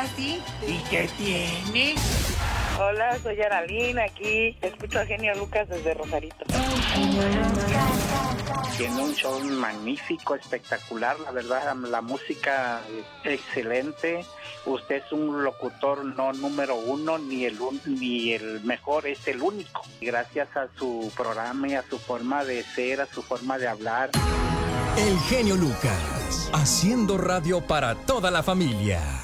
así. ¿Y qué tiene? Hola, soy Aralín, aquí escucho a Genio Lucas desde Rosarito. Tiene un show magnífico, espectacular, la verdad, la música excelente. Usted es un locutor no número uno, ni el mejor, es el único. Gracias a su programa y a su forma de ser, a su forma de hablar. El Genio Lucas, haciendo radio para toda la familia.